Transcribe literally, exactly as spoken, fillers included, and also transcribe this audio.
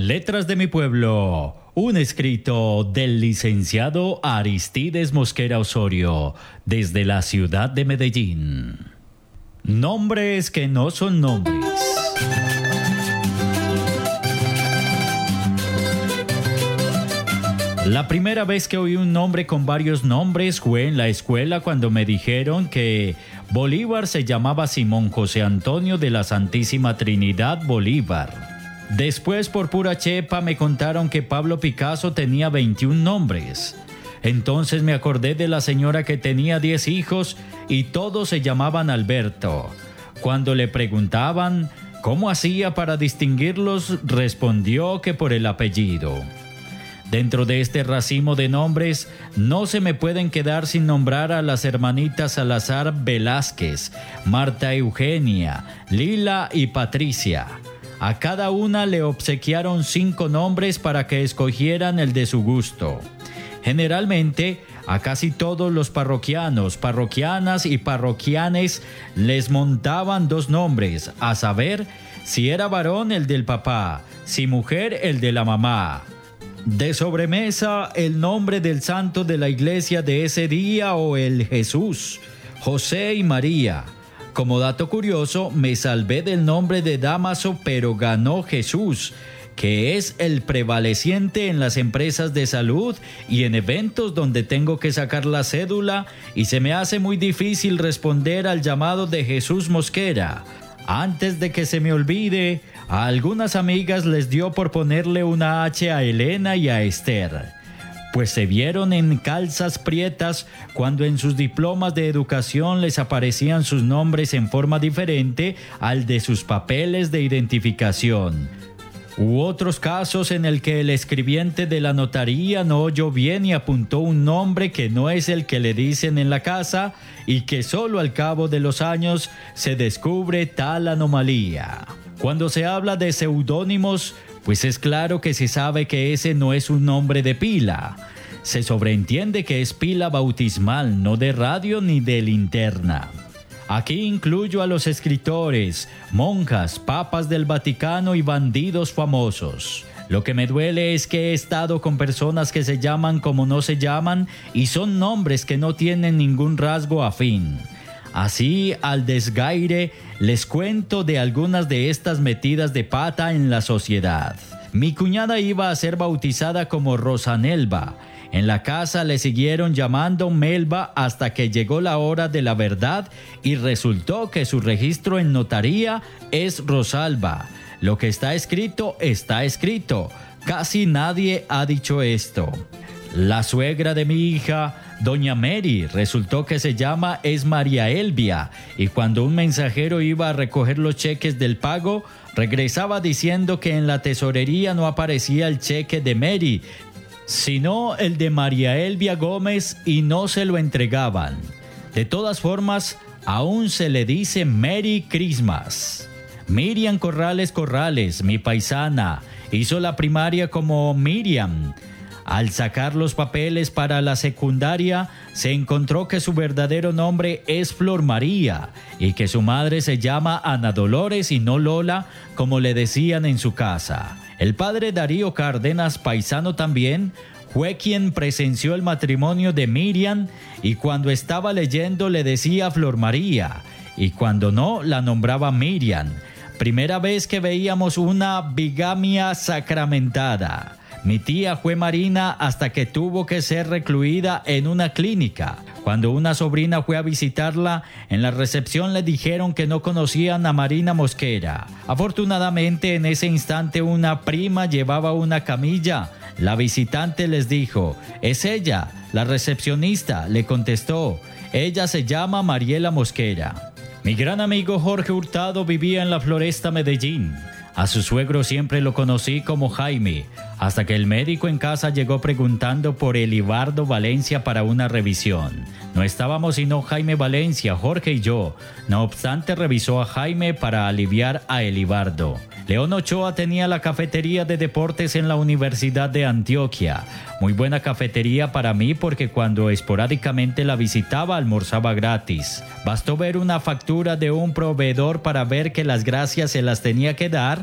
Letras de mi pueblo, un escrito del licenciado Aristides Mosquera Osorio, desde la ciudad de Medellín. Nombres que no son nombres. La primera vez que oí un nombre con varios nombres fue en la escuela cuando me dijeron que Bolívar se llamaba Simón José Antonio de la Santísima Trinidad Bolívar. Después, por pura chepa, me contaron que Pablo Picasso tenía veintiún nombres. Entonces me acordé de la señora que tenía diez hijos y todos se llamaban Alberto. Cuando le preguntaban cómo hacía para distinguirlos, respondió que por el apellido. Dentro de este racimo de nombres, no se me pueden quedar sin nombrar a las hermanitas Salazar Velázquez, Marta Eugenia, Lila y Patricia. A cada una le obsequiaron cinco nombres para que escogieran el de su gusto. Generalmente, a casi todos los parroquianos, parroquianas y parroquianes les montaban dos nombres, a saber, si era varón el del papá, si mujer el de la mamá. De sobremesa, el nombre del santo de la iglesia de ese día o el Jesús, José y María. Como dato curioso, me salvé del nombre de Dámaso, pero ganó Jesús, que es el prevaleciente en las empresas de salud y en eventos donde tengo que sacar la cédula y se me hace muy difícil responder al llamado de Jesús Mosquera. Antes de que se me olvide, a algunas amigas les dio por ponerle una H a Elena y a Esther, pues se vieron en calzas prietas cuando en sus diplomas de educación les aparecían sus nombres en forma diferente al de sus papeles de identificación. U otros casos en el que el escribiente de la notaría no oyó bien y apuntó un nombre que no es el que le dicen en la casa y que solo al cabo de los años se descubre tal anomalía. Cuando se habla de seudónimos, pues es claro que se sabe que ese no es un nombre de pila. Se sobreentiende que es pila bautismal, no de radio ni de linterna. Aquí incluyo a los escritores, monjas, papas del Vaticano y bandidos famosos. Lo que me duele es que he estado con personas que se llaman como no se llaman y son nombres que no tienen ningún rasgo afín. Así, al desgaire, les cuento de algunas de estas metidas de pata en la sociedad. Mi cuñada iba a ser bautizada como Rosanelva. En la casa le siguieron llamando Melba hasta que llegó la hora de la verdad y resultó que su registro en notaría es Rosalba. Lo que está escrito, está escrito. Casi nadie ha dicho esto. La suegra de mi hija, doña Mary, resultó que se llama es María Elvia, y cuando un mensajero iba a recoger los cheques del pago, regresaba diciendo que en la tesorería no aparecía el cheque de Mary, sino el de María Elvia Gómez, y no se lo entregaban. De todas formas, aún se le dice Merry Christmas. Miriam Corrales Corrales, mi paisana, hizo la primaria como Miriam. Al sacar los papeles para la secundaria, se encontró que su verdadero nombre es Flor María y que su madre se llama Ana Dolores y no Lola, como le decían en su casa. El padre Darío Cárdenas, paisano también, fue quien presenció el matrimonio de Miriam y cuando estaba leyendo le decía Flor María y cuando no la nombraba Miriam. Primera vez que veíamos una bigamia sacramentada. Mi tía fue Marina hasta que tuvo que ser recluida en una clínica. Cuando una sobrina fue a visitarla, en la recepción le dijeron que no conocían a Marina Mosquera. Afortunadamente, en ese instante una prima llevaba una camilla. La visitante les dijo, «Es ella, la recepcionista», le contestó. «Ella se llama Mariela Mosquera». Mi gran amigo Jorge Hurtado vivía en la Floresta, Medellín. A su suegro siempre lo conocí como Jaime, hasta que el médico en casa llegó preguntando por Elibardo Valencia para una revisión. No estábamos sino Jaime Valencia, Jorge y yo. No obstante, revisó a Jaime para aliviar a Elibardo. León Ochoa tenía la cafetería de deportes en la Universidad de Antioquia. Muy buena cafetería para mí porque cuando esporádicamente la visitaba almorzaba gratis. Bastó ver una factura de un proveedor para ver que las gracias se las tenía que dar